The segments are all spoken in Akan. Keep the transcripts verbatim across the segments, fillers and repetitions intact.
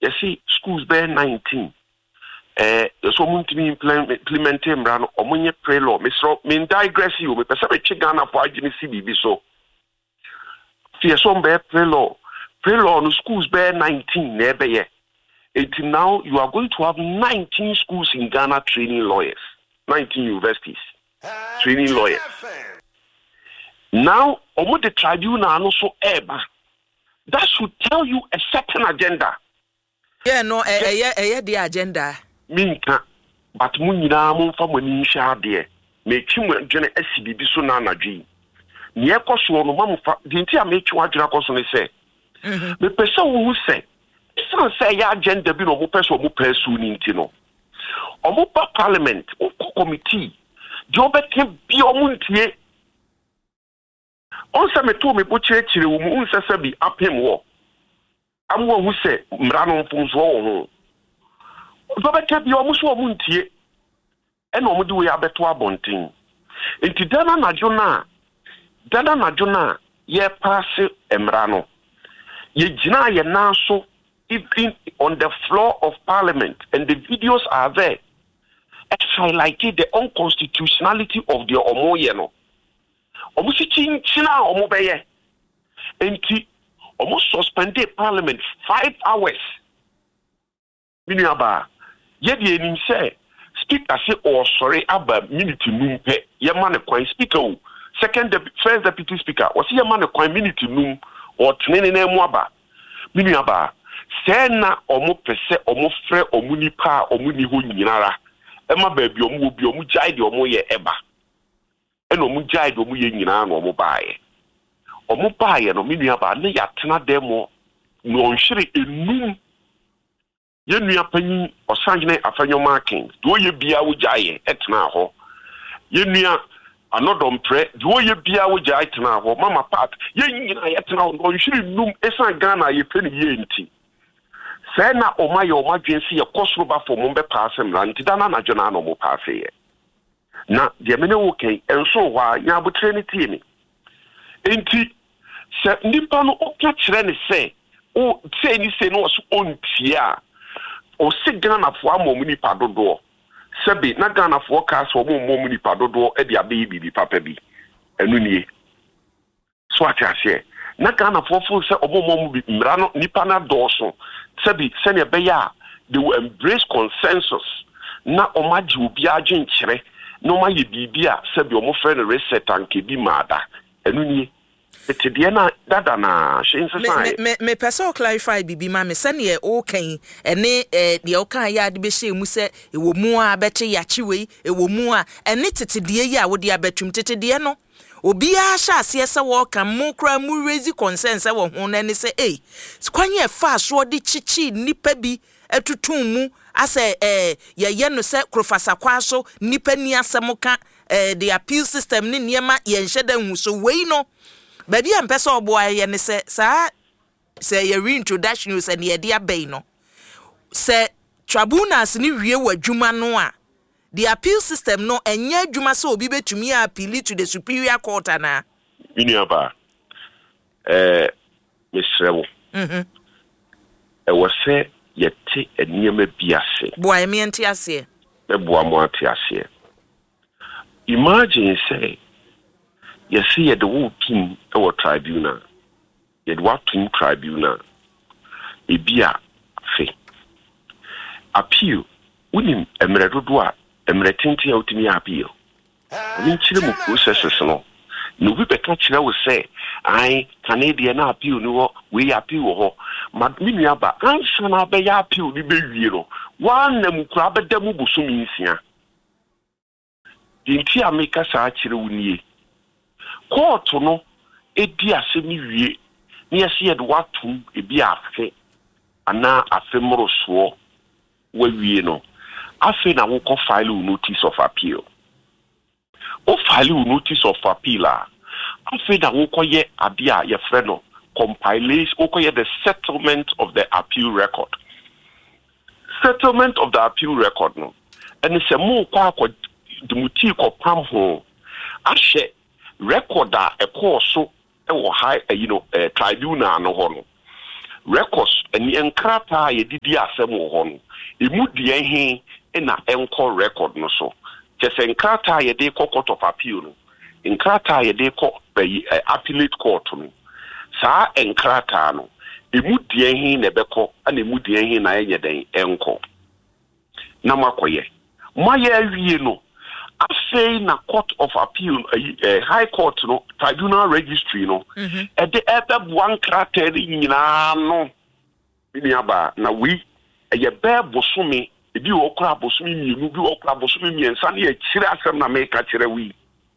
you see schools bear nineteen. Eh, so mun to implement him ran or mun pray law. Miss Min digress you, me pesa me chigana for agini C B B so. Fear some bear pray law. Pray law no schools bear nineteen never ye. Until now you are going to have nineteen schools in Ghana training lawyers. nineteen universities training lawyers. Now, omo the tribunal also eba. That should tell you a certain agenda. Yeah, no, eh, eh, eh, eh, the agenda. Minka, but munina mun fa mani sha de. Me chimu dwene asibi bi so na anadwi. Ne ekoso no mamu fa, di nti a me twa adwena koso ne se. Mhm. Me pese wo se, so say ya agenda bi no mo pese mo pesu ni nti no. Omo pa parliament, o committee, jo beti bi omo ntie. On se me to me bo chire wo mu unsese bi apem wo. Amwo hu se mra no mfunso wo ho. Jo beti bi omo so omo ntie. E na omo di we abeto abonten. Enti dana na jona, dana na jona ye pass emra no. Ye gina ye na so even on the floor of parliament, and the videos are there, it highlighted the unconstitutionality of the Omoyeno. Omusi chin china omobeye. Enti almost suspended parliament five hours. Miniaba, yedi enim say speaker say or sorry aba minute num pe yemane kwan speaker second the first deputy speaker was yemane kwan minute num or tnene na mu aba. Miniaba Sena omo pese omo fre omo nipa omo ni ho nyinara ema baabi omo obi omo jaide omo ye eba ena omo jaide omo ye nyinara na omo baaye omo baaye no menua ba na ya tena demo no nhire enum ye nua panyin osanjene afanyo marking do ye bia wo jaaye etena ho ye nua anodom pre do ye bia wo jaaye tena ho mama part ye nyina ye tena ho no nhire enum esan Ghana ye pe ni ye nti say na oma yo ma dwensi ye kosoro ba fo mo be pass mra nti dana na jona na mo pass ye na de mene wo ken enso wa nya abotre ne tie ni enti se nipa no o ka kire ne se o se ni se no so ontia o se Ghana fo amom nipa dodo se bi na Ghana fo ka so mo mo nipa dodo e dia be bibi papa bi enu nie so atiase na Ghana fo fo se obomo bi mra no nipa na doso Sabi, senior Beya, they will embrace consensus. Na omaji ubi agin chere, no ma ye bibia, sabi omo friend reset and kebi mada. Enuni, ete diena dada na shin sasai. Me me person clarify bibi ma me senior okay, ene eh the oka ya de be she mu se e wo mu a beche ya chiwe, e wo mu a ene tete die ya wo de abetum tete die no. Obi a sha ase se wo kan mu kra mu raise concern se wo ho na ne se eh kwanye fa so de chichi nipa bi etutum mu ase eh ye ye no se krofasa kwa so nipa ni asem ka eh the appeal system ni niema ye nheda hu so wei no ba bia mpese obo aye ne se sa se ye reintroduction se ne ye dia bei no se tribunals ni wie wadwuma no a the appeal system no enye adwuma se obi betumi appeal to the superior court na Miniaba eh misrewo mhm e wo se yete eniema biase boy me enti ase e boa mo ati ase imagine say you see the whole team our tribunal you what team tribunal e bia fe appeal unim emredodo a emretinti ya utimi appeal oni chire mu processes no no bi beka chire wo say ai Canadian appeal no we appeal ho madmini aba ansa na be ya appeal ni be wie no wan na mu kura beda mu busumi nsia dinti ameka sa chire wunie court no edi asemi wie ni ase ye de watum e bi afe ana afemro so wa wie no afe na wo ko file notice of appeal o file notice of appeal a afe na wo ko ye abia ye frɛ no compilation o ko ye the settlement of the appeal record settlement of the appeal record no and se mo kwa akọ dumuti ko pam ho ahye record a e ko so e wo high you know uh, tribunal no ho no records eni enkrata ye didi asem wo ho no emu die he na enko record no so kese enkrata ye de court of appeal no enkrata ye de ko appellate court no saa enkrata no emu die he na beko ana emu die he na enye den enko na makoye moye awie no afei na court of appeal uh, high court no tribunal registry no e mm-hmm. de ebe buan krata nyina no biaba na we e be bosome e bi wo kra bosome mienu bi wo kra bosome miensa na e kire asem na me ka kire we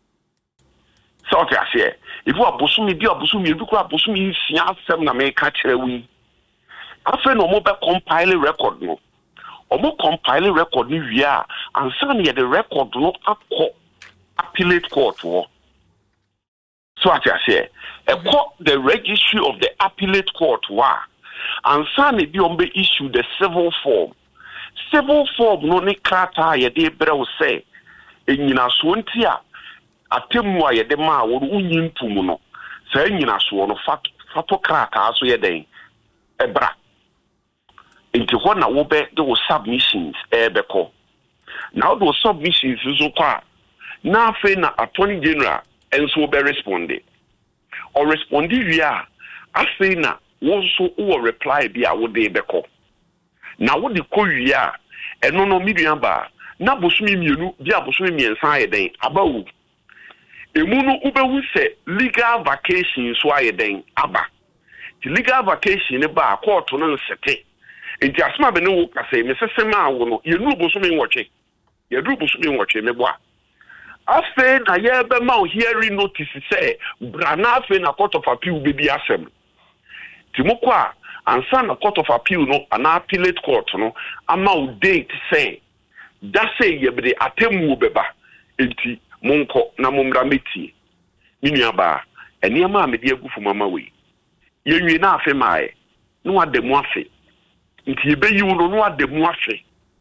so okay ase e bu bosome bi bosome mienu bi kra bosome sia asem na me ka kire we afei no mo be compile record no omo compile record ni wia ansa na the record no akọ appellate court wo so ati ase e ko the registry of the appellate court wa ansa na bi ombe issue the civil form civil form no ni krata ye de brew say enyina so nti a atemu a ye de ma wo unyi ntum no sa enyina so no fat fato krata so ye den ebra into what na wo be the submissions e be ko now those submissions so kwa na fe na attorney general enso be responded or responded via afe na wo so wo reply bia wo de be ko na wo de ko wia eno no midua ba na bosumi mienu bia bosumi miensa ye den abawu emu no ubewu se legal vacation so aye den aba the legal vacation ne ba court no nsete enti asma be ne wo kase me sesema wo no ye nu bosumi nwoche ye du bosumi nwoche me boa afe na ye be ma hearing notice say brana afe na court of appeal be bi asem timokwa ansa na court of appeal no ana appellate court no ama o date say that say ye be the atemu beba enti monko na momra metie minua ba ene ma me de agufu mama we ye nwi na afe mae no ademu afe nti ebe yi wo no ademu afe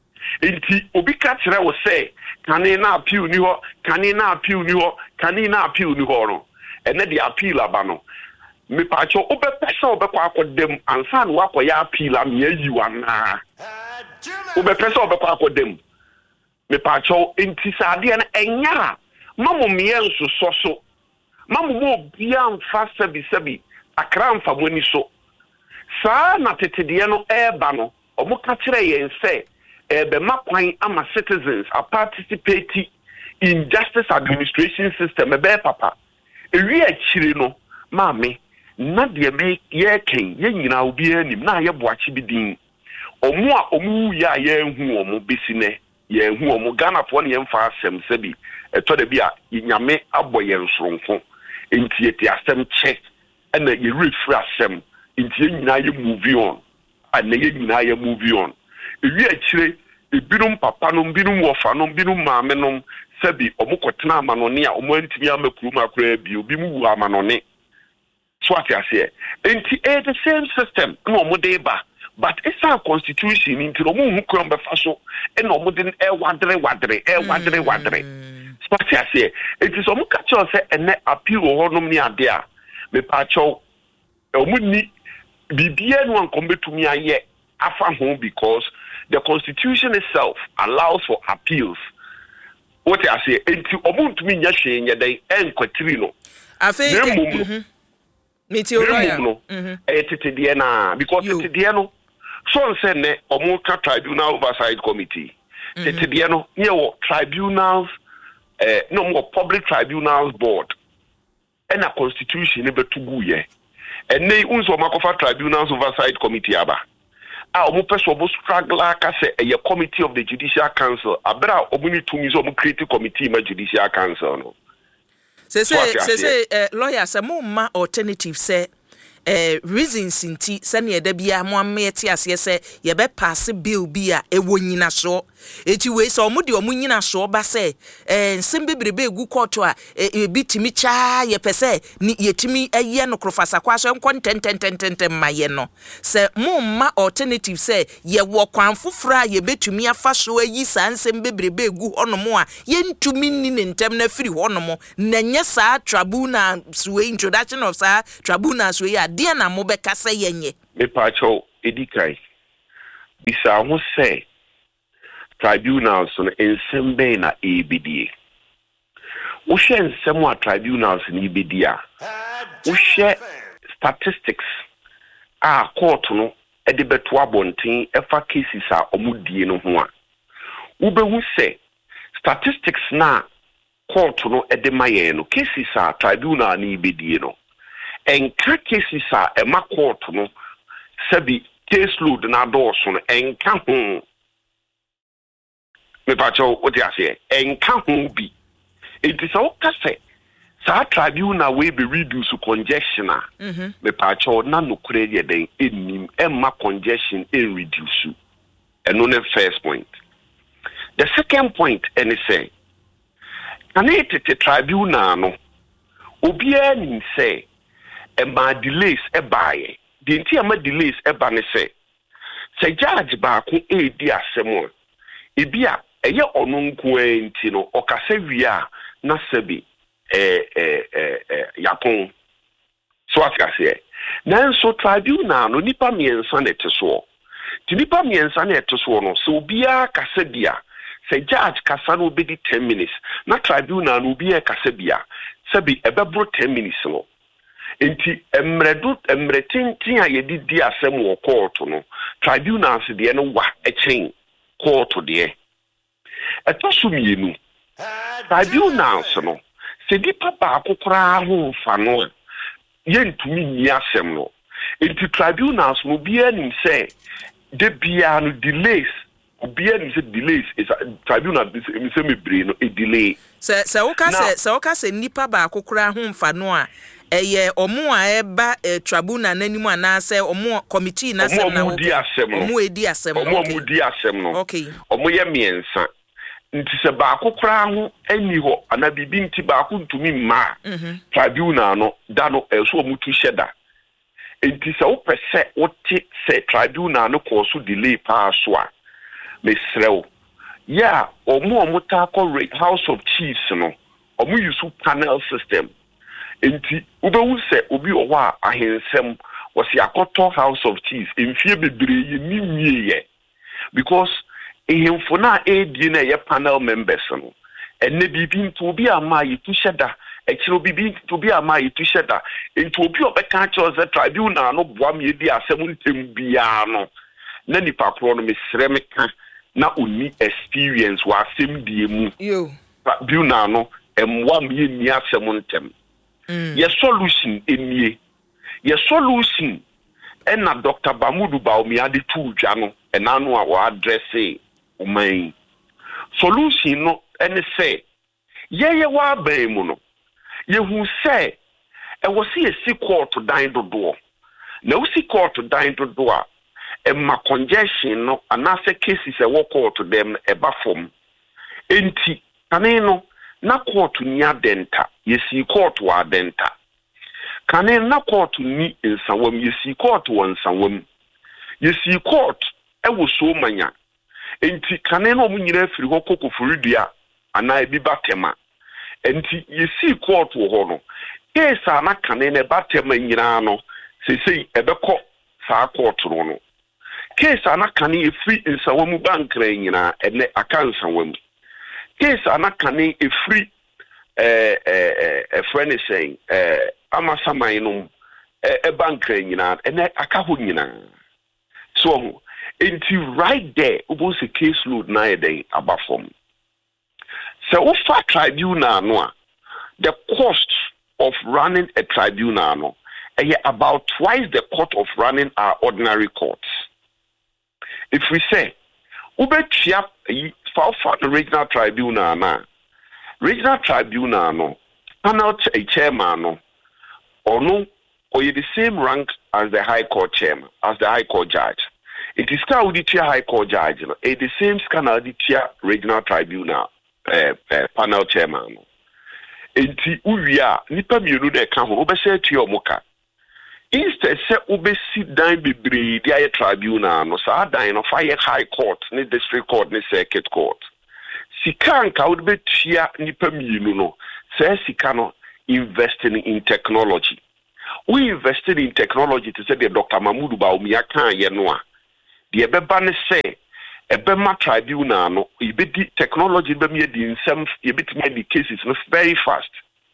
nti obi ka kire wo say kane na appeal ni ho kane na appeal ni ho kane na appeal ni ho no ene de appeal aba no me pa cho obe pesa obe kwa akodem ansa no akoya appeal am ye yi wana obe pesa obe kwa akodem me pa cho nti sade na enyara mamu me enso soso mamu mo bia mfa sabi sabi akra mfa boni so saa na tetede no eba no omo ka kire yen say ebe makwan ama citizens are participating in justice administration system ebe papa ewi akire no maame na de me ye ken ye nyina obi anim na ye boachi bidin omo a omo ya ye hu omo besine ye hu omo Ghana fo ne yemfa asem sabi eto de bia nyame aboye nsoronko enti eti asem che na ye refresh asem enti ye nyina ye move on ana ye nyina ye move on ewi akire ebinum papa no binum wofa no binum maame no sabi omukotena amanone a omo antimi amakuru makura bi obi mu wu amanone so ati ase enti e the same system no omo dey ba but it's our constitution into no mu hukron be fa so e no omo dey e wadre wadre e wadre wadre so ati ase enti so omo ka cho se ene appeal ho no ni ade a me pa cho omo ni bibia no ankombetumi aye afa ho because the constitution itself allows for appeals. What I say, enti omuntumi nya hwe nya dai enkwatiri no. Afi mhm. Meteoraya. Mhm. Eh tetede na because tetede no so say ne omuka tribunal oversight committee. Tetede no ye wo tribunals eh no mo public tribunals board. And a constitution ne betugu ye. Ene unso makofa tribunals oversight committee aba. Ah, omo person omo struggle aka say a committee of the Judicial Council. Abra omo ni tumi so omo create committee ma Judicial Council no. Say say say say uh, lawyer say mo ma alternative say eh reasons inti sane da bia mo amete ase se ye be pass bill bia e wo nyina so eti we so mo de omo nyina so ba se eh nsem bebrebe egu court a e bitimi cha ye pese ni yetimi eye no krofasa kwa so enko tententententen maye no se mo ma alternative se ye wo kwan fofora ye betumi afa so ayi sa nsem bebrebe egu honomo a ye ntumi ni ne ntem na firi honomo na nye sa tribunal suwe introduction of sa tribunal suwe ya dia na mo be kasa yenye me pacho edikai bisa ho say tribunals no ensembe na ebidie wo hwe nsem a tribunals ni bedia wo hwe statistics a court no e de beto abonten efa cases a omudie no ho a wo behu say statistics na court no e de maye no cases a tribunal ni bedie no enka cases a e ma court no sabi case load na do so no enka ho me pacho oti ase enka ho bi enti so ka se sa tribunal we be reduce congestion a mhm me pacho na no kure ye den enim emma congestion e reduce eno ne first point. The second point any say anete te tribunal no obia nim say e ma delays e baaye the enti ama delays e ba ne say say judge ba ko e di asemo e bia eye ono nko enti no okase wi a na sabi eh eh eh yapon so akase nanso tribunal no nipa miensa na teso ti nipa miensa na teso no so bia kase bia say judge kasa no be di ten minutes na tribunal no bia kase bia sabi ebebro ten minutes no enti emredu emretintin a yedi di asem wo court no tribunals de no wa echen court de etosu mienu tribunals no se dipa ba akokora ho fa no yentumi ni asem no enti tribunals no bia nim say de bia no delays bia nim say delays is tribunal mi say me bre no e delay se se wo ka se se wo ka se nipa ba akokora ho fa no a eye omo a eba tribunal nanimu ana se omo committee na sem na omo di asem no omo edi asem no omo di asem no okay omo ye miensa nti se ba akokora ho ani ho ana bibi nti ba ko ntumi ma mhm tribunal no da no eso omo tu sheda nti se wo pese wo ti se tribunal no ko so delay pa so a mesrew ya omo omo ta ko House of Chiefs no omo use panel system enti ubewu se obi owo a ahensem wasi akoto House of Chiefs enfie bebre ye nimie because ehemfo na edi na ye panel members no enne bibi nto obi ama yitu sheda ekiro bibi nto obi ama yitu sheda enti obi obeka choose tribunal no boa me di asem ntem bia no na nipa kro no mesre meka na oni experience wa asem die mu yo tribunal no emwa me ni asem ntem Mm. Your solution enie. Your solution ena Doctor Bamudu Baomi ade tu dwano ena no a wa address oman. Solution no ene say ye ye wa ban mu no. Ye hu say e wo se esi court dan dodo. Na wo si court dan dodo a e ma congestion no anase cases e wo court dem e ba fom. Enti ane no na court ni adenta yesi court wa adenta kane na court ni nsawam yesi court wa nsawam yesi court e wo so manya enti kane no mu nyina afiri ho kokofurudua ana ebi batema enti yesi court wo ho no case ana kane ne batema nyina no sesei ebekọ saa court ro no case ana kane efiri nsawam bankra nyina ene aka nsawam case anakane a free eh eh eh friend is saying eh amasamai no e bank nyina ene aka ho nyina so into right there obo se case load na e den abafom so we fa tribunal no a the cost of running a tribunal no e about twice the cost of running our ordinary courts. If we say ubetia for the regional tribunal na regional tribunal no panel a chairman no or no or you the same rank as the high court chairman as the high court judge. It is still the high court judge no it the same scanner the regional tribunal uh, uh, panel chairman no enti uwia nipa mienu de ka ho obese tia omoka instead se obesi dan bebre di aye tribunal no sa dan no fire high court ni district court ni circuit court sikan ka would be tia nipa mienu no se sika no investing in technology we invested in technology to say the Doctor Mahmoud Bawumia kan ye no a the beba ne say ebema tribunal no ibedi technology be me di nsem ibetime the cases no very fast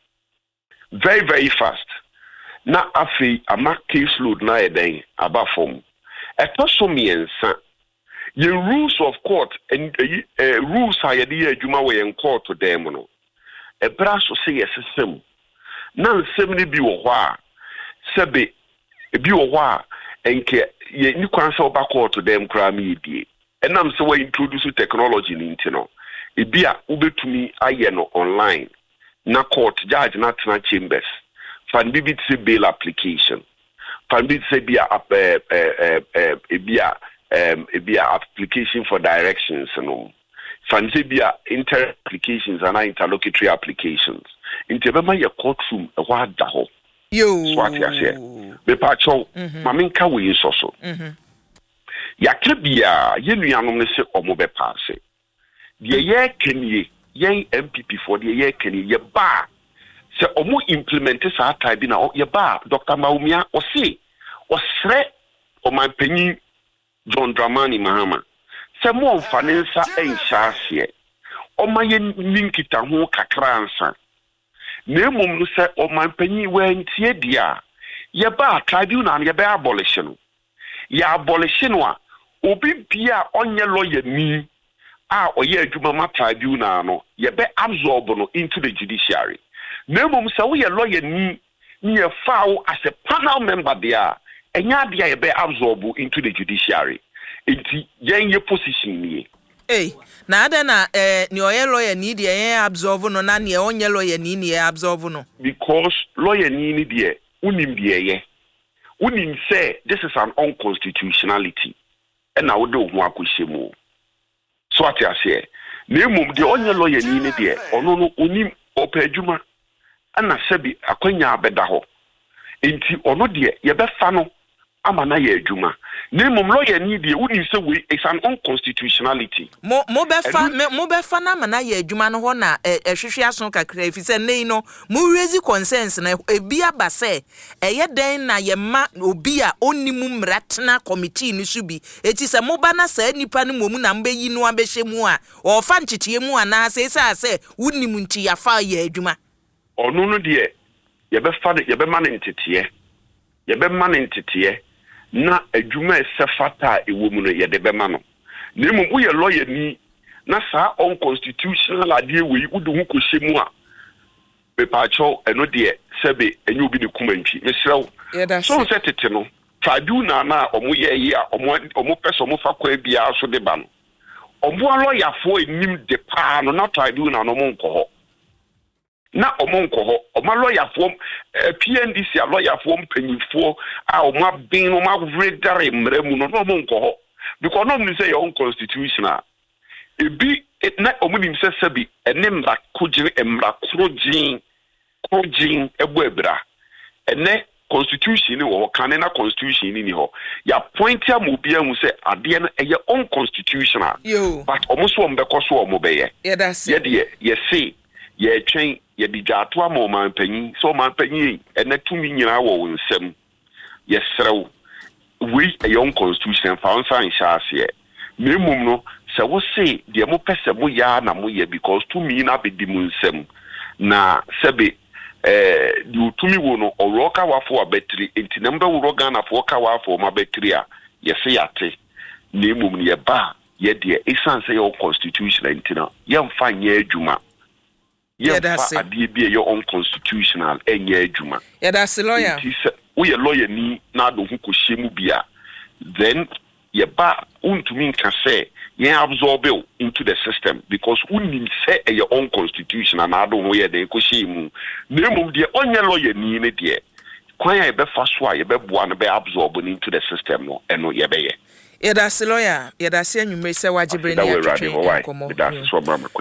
very very fast na afi ama case load na eden aba form eto so miensa ye rules of court and uh, uh, rules are ye adwuma we en court to them no e bra so say yes system na nsem ni bi wo ho a sebe e bi wo ho a enke ye ni kwan se oba court to them kra me die enam se we introduce technology ni ntino e bia ubetumi aye no online na court judge na tena chambers fan bibit se bail application fan bibit se bia eh eh eh bia um bia application for directions no fan se bia inter applications and interlocutory applications intebema ye courtroom e wa da ho yo swat ya se be pa cho maminka we so so mhm ya kebia ye nuanom ne se omo be paase de ye kenie yen M P P for the ye kenie ye ba se omo implement sa ta bi na ye ba Doctor Bawumia o se o sre o man panyin John Dramani Mahama se mo mfanensa enhyase o ma ye ninkita ho kakra ansa na emum no se o man panyin we ntie dia ye ba tribunal na ye be abolition ya abolition wa obi bia onye lawyer ni a oye adwuma ma tribunal no ye be absorb no into the judiciary na emum se wo ye lawyer ni ni ye foul as a panel member there enya dia ye be absorb into the judiciary enti yen ye position ni eh na ada na eh ni oye lawyer ni dia ye absorb no na ne onye lawyer ni ni ye absorb no because lawyer ni ni dia unim dia ye unim say this is an unconstitutionality and na wo do ho akohyemu so ati ase na emum de onye lawyer ni ni de ono no onim opadwuma ana sebi akwanya abeda ho enti ono de ye be fa no ama na ye adwuma na emum lawyer ni de unim say we is an unconstitutionality mo mo be fa mo be fa na ama na ye adwuma no ho na ehwehwe aso kakra efi se nei no mo raise concerns na ebi aba se eye den na ye ma obi a onimu mratena committee ni so bi eti se mo ba na sa nipa no momu na mbeyi no abehye mu a o fa nchichie mu ana se se se unimu nchi ya fa ye adwuma onu no de ye be fa ye be ma ne ntete ye be ma ne ntete na adwuma esefata ewomu no ye de be ma no na emum wo ye lawyer ni na sa unconstitutional ade we udu hu kohyemu a be pa cho eno de sebe enye obi ne kumantwi mesrew so se tete no tribunal na omo ye ye a omo omo pese omo fa kwa bia so de ba no omo lawyer fo enim de pa no na tribunal no mo nko ho na omo nko ho omo lawyer fo P N D C a lawyer fo mpanyifo a omo abin no ma redare mremu no no mo nko ho because no me say your unconstitutional ebi na omo nim se sabi ene mra kogire emra krojin krojin ebo ebra ene constitution ni wo kan na constitution ni ni ho ya point am obi am se ade na eye unconstitutional but omo so omo be koso omo be ye ye that's ye de ye say ye twen ye di jato am man panyin so man panyin ene tumi nyina wo nsem ye srew we a young constitution found sign shase me mum no se wo say de mo pese mo ya na mo ye because to me na be di munsem na sebe eh du tumi wo no oroka wafo abatri enti number wo Ghana fo ka wafo ma batri a ye se yate na mum ne ye ba ye de esan say your constitution enti na ye mfa nye adwuma ye mfa ade bi ye unconstitutional enye adwuma yeah that's lawyer we a lawyer ni na do hu ko hyemu bia then ye ba untumi nka say ye absorb into the system because unim say e your own constitution na do hu ye de ko hyemu na emum de onye lawyer ni ne de kwan ya be fa so a ye be boa no be absorb into the system no eno ye be ye yeah that's lawyer yeah that's anwumre say wajibre ni atwetwe komo that's so bra makwanya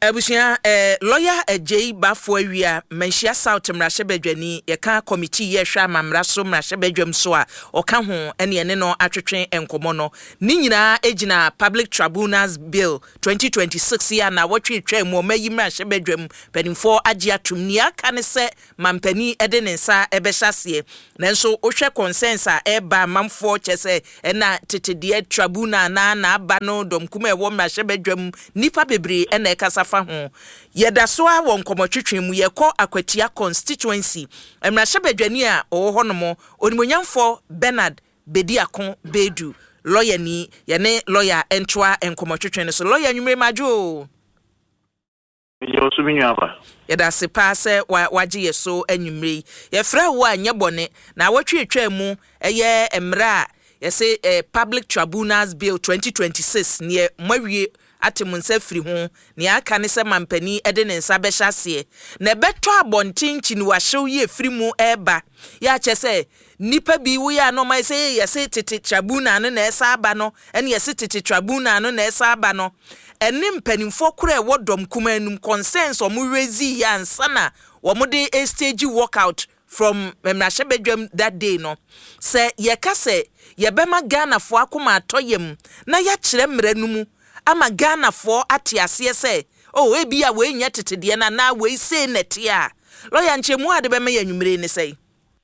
Abusia eh lawyer J Bafo awia Manhia South Mrahye Badwani ye ka committee ye hwa mamra so Mrahye Badwam so a oka ho ene ene no atwetwe enkomo no ni nyina egina Public Tribunals Bill twenty twenty-six ya na wotwe twa mu mayi Mrahye Badwam panimfo age atum ni aka ne se mampani ede ne nsa ebehyasie nanso ohwe consensus a eba mamfo chese ena tetede tribunal na na aba no domkuma e wo Mrahye Badwam nipa bebre ena ekasa fa ho yeda so a won komotwetwe mu yekọ Akwatia constituency Mrahye Badwani a o honomo onimonyamfo Bernard Bediakon Bedu lawyer ni yene lawyer entwa enkomotwetwe ne so lawyer nwumre majo yo so binyu aba yeda se pa se waje yeso anwumre ye fra wo anya bone na wotwetwa mu eye emra yese eh, Public Tribunals Bill twenty twenty-six ne mawie atimunsa firi ho ne aka ne se mampani ede ne nsa behyasie na beto abontinchi ni wahyew ye firi mu eba ya chese nipa bi wo ya no mai se yese tete tribunal no na esa aba no ene yese tete tribunal no na esa aba no ene mpanimfo kura e wodom kuma enum consensus omu rezi ya ansana wo de a stage walkout from Mrahye Badwam that day no se ye ka se ye bema Ghana fo akoma atoyem na ya kire mranumu ama Ghana fo atiase se oh ebi a we nya tetede na na we say nete a lawyer nchemu ade be me yanwumre ne sei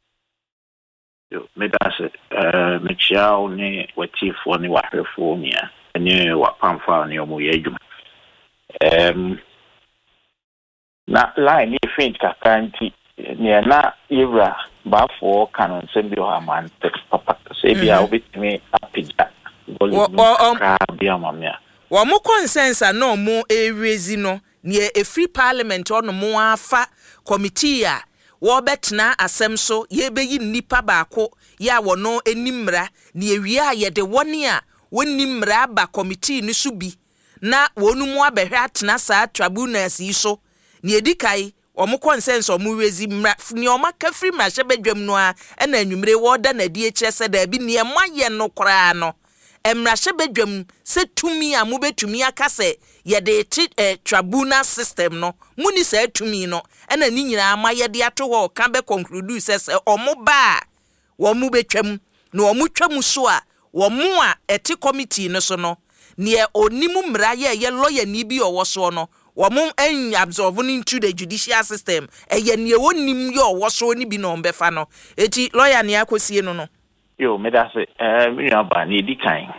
yo me da se eh me chiao ni watifo ni wahwefo nia ene wapamfa ni omo yedwum em na line ni faint kakanti ni na ira bafo kanon sembi o aman text papa se bia obitimi apija volume ka bia mamia wa mo consensus no mo erezi no ne e free parliament ono mo afa committee a wo betena asem so ye beyi nipa baako ya wono enimra ne ewie a ye de woni a woni mra ba committee ni so bi na wonu mu abehwe atena saa tribunals yi so ne edikai omo consensus omo rezi mra ne oma ka free Mrahye Badwam no a na anwumre wo da na die kyerese da bi ne moye no kora no Mrahye Badwam se tumi a mo betumi akase ye de eh, tribunal system no muni se tumi no ena ni nyina ama ye de ato ho kan be conclude se se omo ba wo mo betwam na omo twam so a wo mo a eti committee no so no ne onimu mra ye ye lawyer ni bi owo so no wo mo en absorb into the judicial system e ye ne wonim ye owo so ni bi no mbefa no eti lawyer ne akosie no no yo me da se eh mi aba ni di kan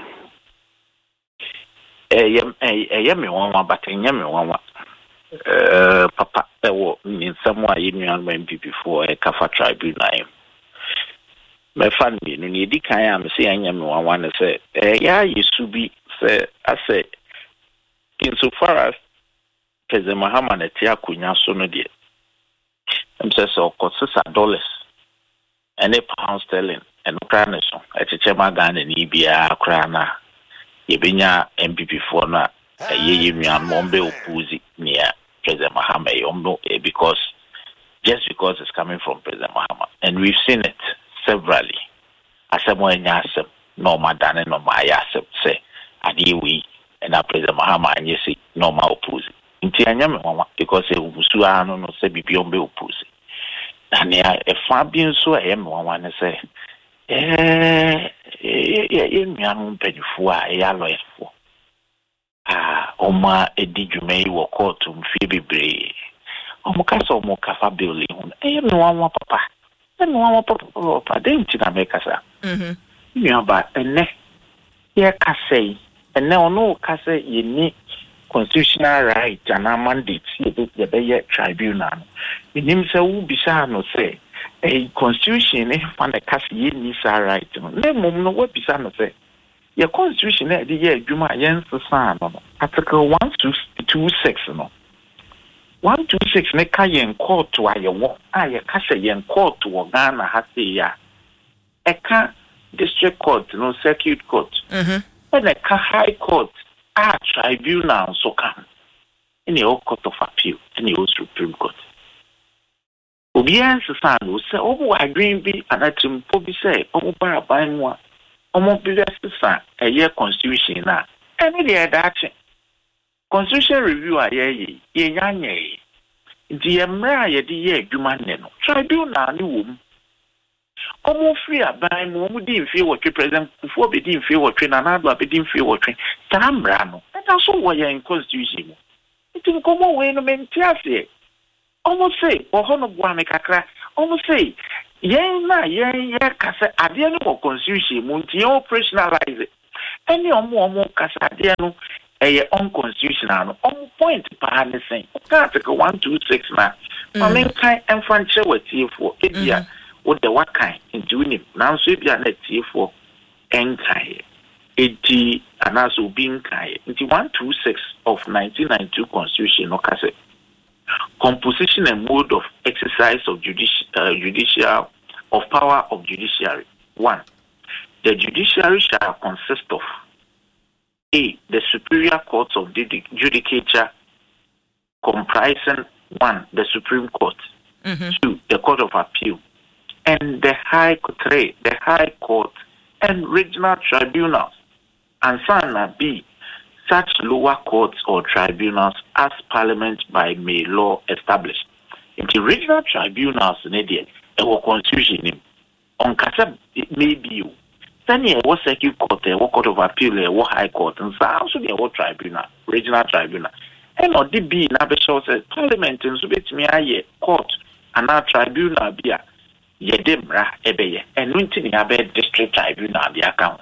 eh yem eh yem me wan wa batenya me wan wa eh papa e wo ni samu ayi mi an M P before e kafa tribunal me fan ni ni di kan am se anya me wan wa ne se eh ya yesu bi se ase in so far as President Mahama na tia kunya so no de em se so kosisa dollars and a pound sterling and Ukraine so echeche magana ni bia akra na yebenya M P before na yeye nua mombe opuzi near President Mahama yomno because just because it's coming from President Mahama and we've seen it severally asemo enya asem no madane no maya asem say adiwi and President Mahama anyesi no ma opuzi nti anya me mama because e ubusu anu no se bibiombe opuzi na ne e fa bi nso e me mama ne se eh eh nnuanu mpanyifo a ya loyefo ah oma edi dwumai wo court mfie bebre omo kasa omo kafa bill hu eh me mama papa me mama papa papa dem ti na me kasa mhm nnu ba ene ye kasei ene ono kasa ye ni constitutional right and a mandate ye be tribunal minim se wo bisa no say a constitution eh fan the case ye ni sa right no na mum no wo bisa no say your constitution eh dey adwuma yen sesa no article one two six no one two six ne ka yen court wa ye wo a ye ka se yen court wo Ghana ha se ya e ka district court no circuit court mhm e ka high court a tribunal so can in the court of appeal in the Supreme Court. Obian Sasano say, oh, I dream be an atom, Poby say, oh, Baraban one, oh, more be less a year constitution now. Any day that constitution review a ye ye yanye the emra ye di ye adwuma ne no tribunal ni wo mu omo free aban mo mu di mfie wotwe president before be di mfie wotwe na na do be di mfie wotwe ta mra no eta so wo ye in constitution mu it ko mo we no mentiase omo say ohono bua me kakra omo say yen na yen ye kase ade no constitution mu nti operationalize any omo omo kase ade no eye unconstitutional no on point pa ne sen article one two six na I mean kind enfanche watie for ebia wo de wakan nti unim na so ebia na tie for enkai edi anaso bin kai nti one two six of nineteen ninety-two constitution no kase composition and mode of exercise of judici- uh, judicial of power of judiciary. One, the judiciary shall consist of A, the superior courts of judicature comprising one, the Supreme Court, mm-hmm. two, the Court of Appeal, and the High Court, three, the High Court and regional tribunals, and sana B, such lower courts or tribunals as Parliament by may law established. In the regional tribunals in India, there was constitution on Kasa maybe you. Then there was Circuit Court, there was Court of Appeal, there was High Court, and so also there was tribunal, regional tribunal. And on the B, Nabeshaw says Parliament and Subit me a court and our tribunal be a Yedemra Ebeye, and Winton Abbey District Tribunal the account.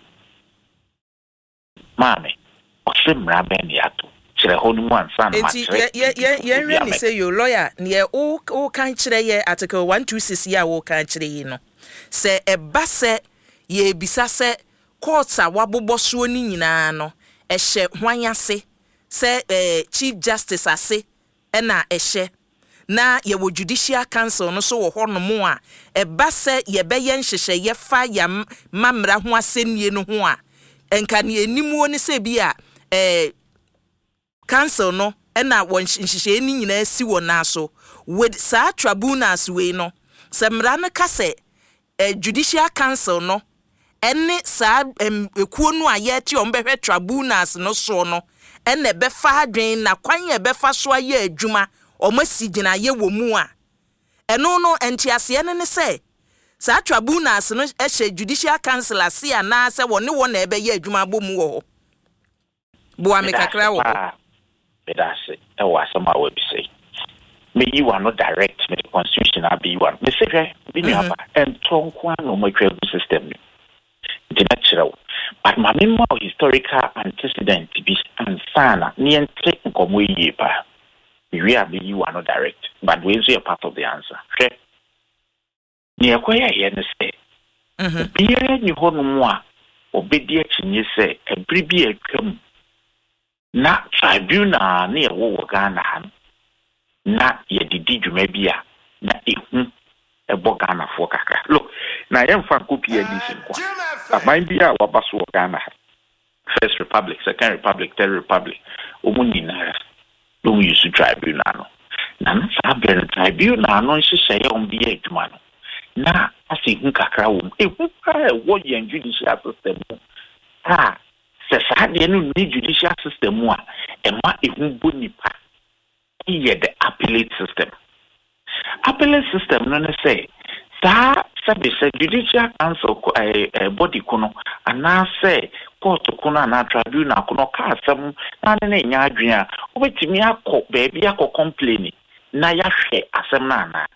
Mammy. Osemra ben yato kire honu ansa na matre ye ye ye really say you lawyer ne o o kan kire ye article one two six ya wo kan kire yi no se e ba se ye bisa se court a wabobɔ so ni nyina no e hye hwanyase se eh, chief justice ase e na e hye na ye wo judicial council no so wo hɔ no mo a e ba se ye be ye nhyehyɛ ye fa ya mamra ho asɛnnie no ho a enka ne animuo ne se bi a eh council no ena won nhyehyɛ ni nyina si wɔ na so with sa tribunals we no semra no kase eh, judicial council no ene sa ekuo no aye ti on behwe tribunals no so no ene be fa adwen na kwan ye be fa so aye adwuma o masi gina ye wɔ mu a eno no entiase ne ne se sa tribunals no ehye judicial council ase ana se wɔ ne wɔ na ebe ye adwuma bɔ mu wɔ Boa me kakra wo. Bedase e wa sama we bi say. Me you are not direct me the constitution abi you are. Me say bi ni aba en tonko no mo twa system ni. Di na kire wo. But ma me ma historical antecedent bi ansana ni ente nkomo yie pa. We are be you are not direct, but we is a part of the answer. Okay. Ni akoya ye ne say. Mhm. Bi ni ho no mo a obedi akinye say ebri bi atwam na tribunal na ewo Ghana han na ye didi dwuma bia na ehu ebo Ghana fo kakra look na ye mfa copy edition kwa aban bia wabaso Ghana First Republic, Second Republic, Third Republic omuni na no use tribunal no na na sabe tribunal no nhyehyɛ ye on bia adwuma no na asihu kakra wo ehu ka wo ye judicial system ah se sa de no ni judicial system a ema ehu bonipa iye the appellate system appellate system no ne say sa sabe se judicial council eh, eh, body kono ana say court kono ana tribunal kono ka asem na ne nya adwen a obetimi akọ baabi akọ complain na ya hwe asem na ana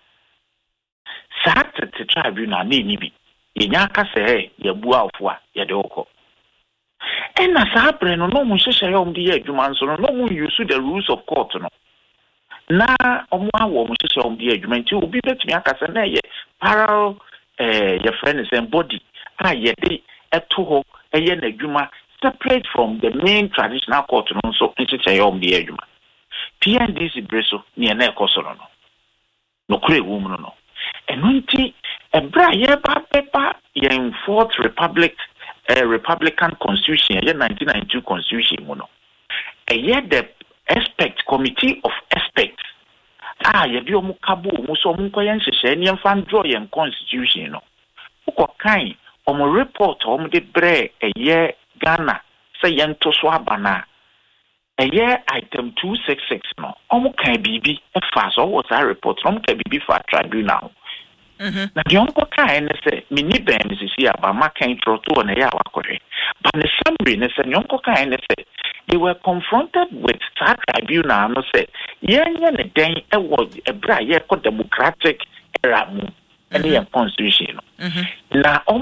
sa tete tribunal na ni bi yenya ka say ye bua ofo a ye de okọ. And as I no no mun hyehyɛ yom de adwuma nso no no mun use the rules of court no na ɔmo awo mun hyehyɛ yom de adwuma nti obi betumi akasa na yɛ parallel eh your friend is body a yɛ de ɛto hɔ ɛyɛ na adwuma separate from the main traditional court no nso hyehyɛ yom de adwuma P N D C breso ne na ɛkɔ so no no kure wo mu no no ɛno nti ɛbra yɛ ba pepa yɛ Fourth Republic a Republican Constitution, a nineteen ninety-two Constitution, mono. A year the expect committee of experts. Ah, ye bi omu kabu muso omu koyen hyehyɛ ne fan draw yen Constitution no. Uko kan omu report omu de bre a year Ghana say yen to so abana. a year item two sixty-six no omo kan bibi e fa so what that report omo kan bibi for tribunal mhm na the onko kan ne say mini ben sisi aba makan troto na ya wakore but the summary ne say onko kan ne say they were confronted with that tribunal no say yenye ne den e wo e bra ye ko democratic era mu and the constitution mhm na